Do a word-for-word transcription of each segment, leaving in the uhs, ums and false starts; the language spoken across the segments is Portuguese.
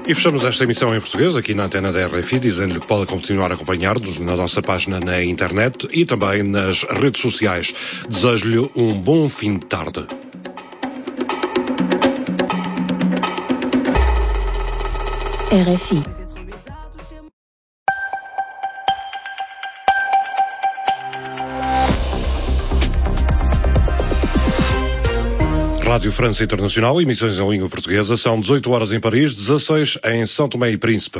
E fechamos esta emissão em português, aqui na antena da R F I, dizendo-lhe que pode continuar a acompanhar-nos na nossa página na internet e também nas redes sociais. Desejo-lhe um bom fim de tarde. R F I. Rádio França Internacional, emissões em língua portuguesa, são dezoito horas em Paris, dezasseis em São Tomé e Príncipe.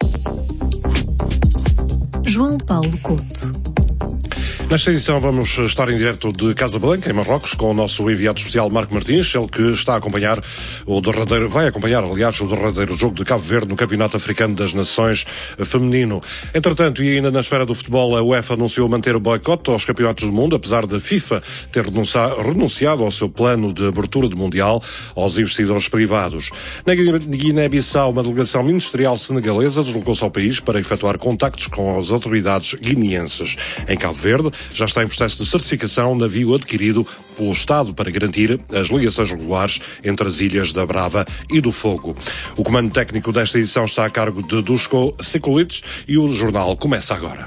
João Paulo Couto. Nesta edição vamos estar em direto de Casablanca, em Marrocos, com o nosso enviado especial Marco Martins, ele que está a acompanhar o derradeiro, vai acompanhar, aliás, o derradeiro jogo de Cabo Verde no Campeonato Africano das Nações Feminino. Entretanto, e ainda na esfera do futebol, a UEFA anunciou manter o boicote aos campeonatos do mundo, apesar da FIFA ter renunciado ao seu plano de abertura do Mundial aos investidores privados. Na Guiné-Bissau, uma delegação ministerial senegalesa deslocou-se ao país para efetuar contactos com as autoridades guineenses. Em Cabo Verde, já está em processo de certificação o navio adquirido pelo Estado para garantir as ligações regulares entre as ilhas da Brava e do Fogo. O comando técnico desta edição está a cargo de Duško Sekulić e o jornal começa agora.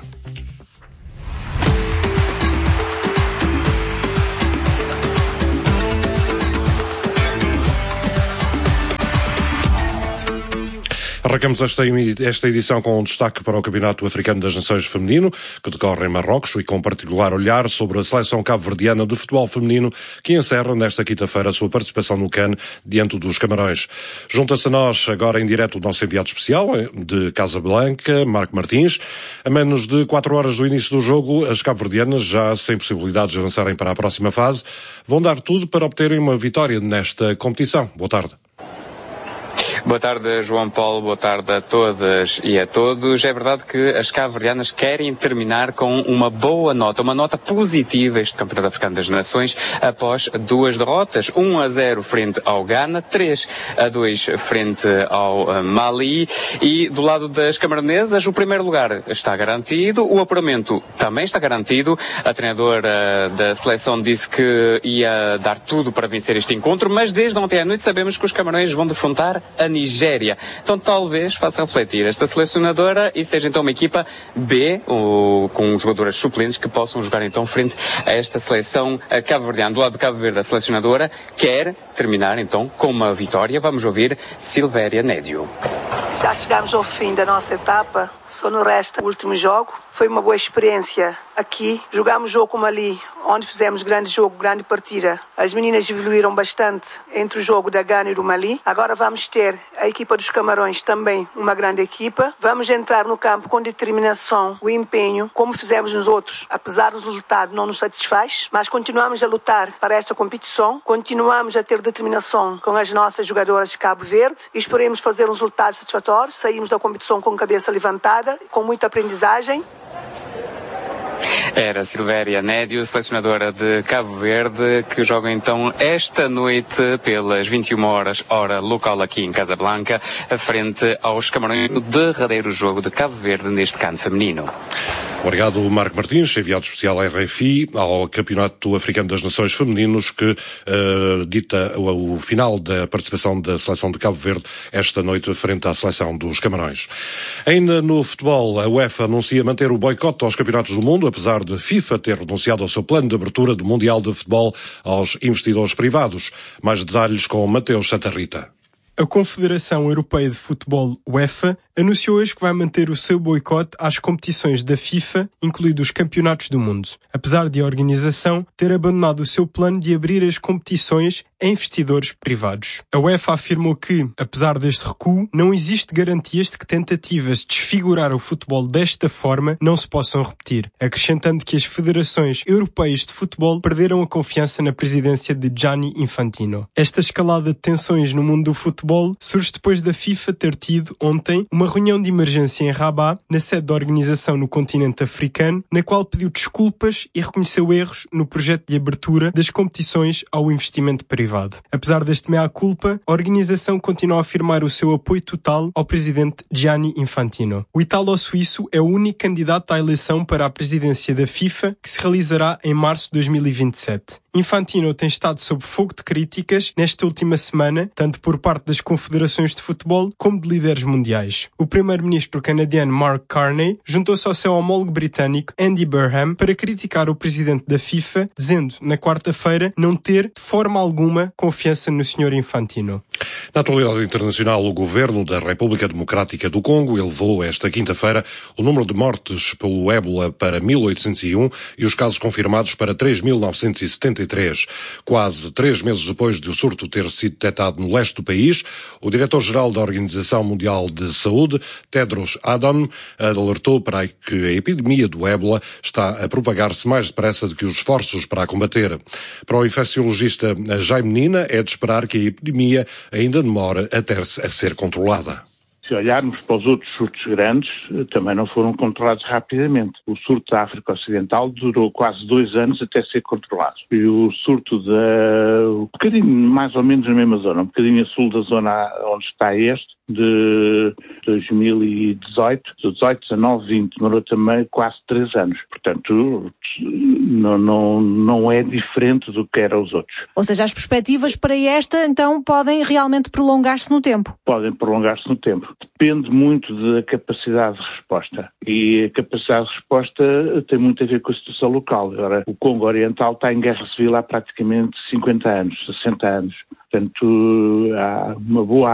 Arrancamos esta, esta edição com um destaque para o Campeonato Africano das Nações Feminino, que decorre em Marrocos, e com particular olhar sobre a seleção cabo-verdiana de futebol feminino, que encerra nesta quinta-feira a sua participação no CAN diante dos Camarões. Junta-se a nós agora em direto o nosso enviado especial de Casablanca, Marco Martins. A menos de quatro horas do início do jogo, as cabo-verdianas, já sem possibilidades de avançarem para a próxima fase, vão dar tudo para obterem uma vitória nesta competição. Boa tarde. Boa tarde, João Paulo, boa tarde a todas e a todos. É verdade que as cabo-verdianas querem terminar com uma boa nota, uma nota positiva este Campeonato Africano das Nações após duas derrotas, um a zero frente ao Ghana, três a dois frente ao Mali, e do lado das camaronesas o primeiro lugar está garantido, o apuramento também está garantido. A treinadora da seleção disse que ia dar tudo para vencer este encontro, mas desde ontem à noite sabemos que os camarões vão defrontar a Nigéria. Então talvez faça refletir esta selecionadora e seja então uma equipa B, ou, com jogadoras suplentes que possam jogar então frente a esta seleção cabo-verdiana. Do lado de Cabo Verde, a selecionadora quer terminar então com uma vitória. Vamos ouvir Silvéria Nédio. Já chegamos ao fim da nossa etapa, só no resto o último jogo. Foi uma boa experiência aqui. Jogámos jogo como ali, onde fizemos grande jogo, grande partida. As meninas evoluíram bastante entre o jogo da Ghana e do Mali. Agora vamos ter a equipa dos Camarões, também uma grande equipa. Vamos entrar no campo com determinação, o empenho, como fizemos nos outros. Apesar do resultado não nos satisfaz, mas continuamos a lutar para esta competição. Continuamos a ter determinação com as nossas jogadoras de Cabo Verde e esperemos fazer um resultado satisfatório. Saímos da competição com a cabeça levantada, com muita aprendizagem. Era Silvéria Nédio, selecionadora de Cabo Verde, que joga então esta noite pelas vinte e uma horas, hora local aqui em Casablanca, frente aos Camarões, no derradeiro jogo de Cabo Verde neste CAN feminino. Obrigado, Marco Martins, enviado especial à R F I, ao Campeonato Africano das Nações Femininos, que uh, dita o, o final da participação da seleção de Cabo Verde esta noite frente à seleção dos Camarões. Ainda no futebol, a UEFA anuncia manter o boicote aos campeonatos do mundo, apesar de FIFA ter renunciado ao seu plano de abertura do Mundial de Futebol aos investidores privados. Mais detalhes com Mateus Santa Rita. A Confederação Europeia de Futebol, UEFA, anunciou hoje que vai manter o seu boicote às competições da FIFA, incluídos os campeonatos do mundo, apesar de a organização ter abandonado o seu plano de abrir as competições a investidores privados. A UEFA afirmou que, apesar deste recuo, não existe garantias de que tentativas de desfigurar o futebol desta forma não se possam repetir, acrescentando que as federações europeias de futebol perderam a confiança na presidência de Gianni Infantino. Esta escalada de tensões no mundo do futebol surge depois da FIFA ter tido ontem uma uma reunião de emergência em Rabat, na sede da organização no continente africano, na qual pediu desculpas e reconheceu erros no projeto de abertura das competições ao investimento privado. Apesar deste mea-culpa, a organização continua a afirmar o seu apoio total ao presidente Gianni Infantino. O italo-suíço é o único candidato à eleição para a presidência da FIFA, que se realizará em março de dois mil e vinte e sete. Infantino tem estado sob fogo de críticas nesta última semana, tanto por parte das confederações de futebol como de líderes mundiais. O primeiro-ministro canadiano Mark Carney juntou-se ao seu homólogo britânico Andy Burnham para criticar o presidente da FIFA, dizendo, na quarta-feira, não ter, de forma alguma, confiança no senhor Infantino. Na atualidade internacional, o governo da República Democrática do Congo elevou esta quinta-feira o número de mortes pelo ébola para mil oitocentos e um e os casos confirmados para três mil novecentos e setenta e três. Quase três meses depois de o surto ter sido detectado no leste do país, o diretor-geral da Organização Mundial de Saúde, Tedros Adhanom, alertou para que a epidemia do ébola está a propagar-se mais depressa do que os esforços para a combater. Para o infecciologista Jaime Nina, é de esperar que a epidemia ainda demora até a ser controlada. Se olharmos para os outros surtos grandes, também não foram controlados rapidamente. O surto da África Ocidental durou quase dois anos até ser controlado. E o surto da... um bocadinho mais ou menos na mesma zona, um bocadinho a sul da zona onde está este, de dois mil e dezoito, dezoito, dezanove, vinte, demorou também quase três anos. Portanto, não, não, não é diferente do que eram os outros. Ou seja, as perspectivas para esta, então, podem realmente prolongar-se no tempo? Podem prolongar-se no tempo. Depende muito da capacidade de resposta. E a capacidade de resposta tem muito a ver com a situação local. Agora, o Congo Oriental está em guerra civil há praticamente cinquenta anos, sessenta anos. Portanto, há uma boa